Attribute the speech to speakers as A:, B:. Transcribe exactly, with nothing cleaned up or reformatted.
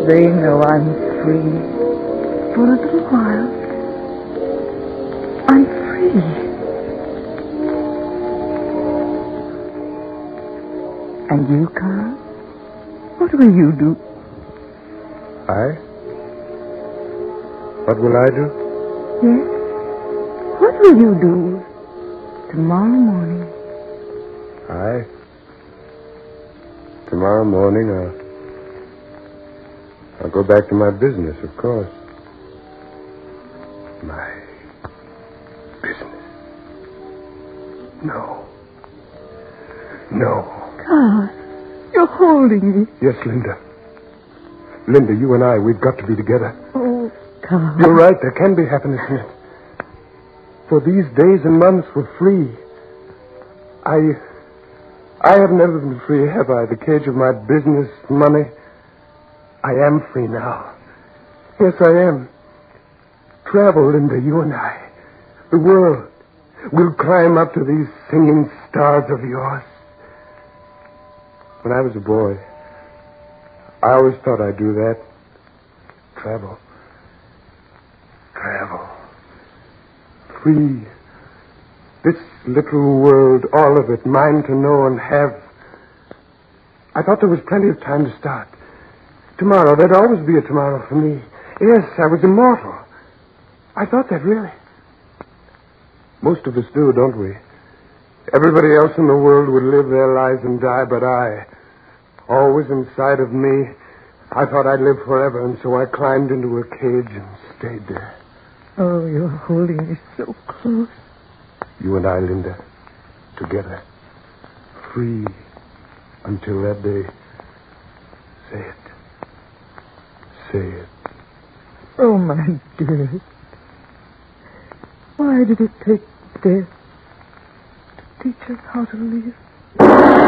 A: They know I'm free. For a little while, I'm free. And you, Carl? What will you do?
B: I? What will I do?
A: Yes. What will you do tomorrow morning?
B: I? Tomorrow morning, I'll... I'll go back to my business, of course. My business. No. No.
A: Carl, you're holding me.
B: Yes, Linda. Linda, you and I, we've got to be together.
A: Oh, Carl.
B: You're right, there can be happiness in it. For these days and months were free. I... I have never been free, have I? The cage of my business, money. I am free now. Yes, I am. Travel, Linda, you and I. The world. We'll climb up to these singing stars of yours. When I was a boy, I always thought I'd do that. Travel. Travel. Free. This little world, all of it, mine to know and have. I thought there was plenty of time to start. Tomorrow, there'd always be a tomorrow for me. Yes, I was immortal. I thought that, really. Most of us do, don't we? Everybody else in the world would live their lives and die, but I, always inside of me, I thought I'd live forever, and so I climbed into a cage and stayed there.
A: Oh, you're holding me so close.
B: You and I, Linda, together, free until that day. Say it. Say it.
A: Oh, my dear. Why did it take death to teach us how to live?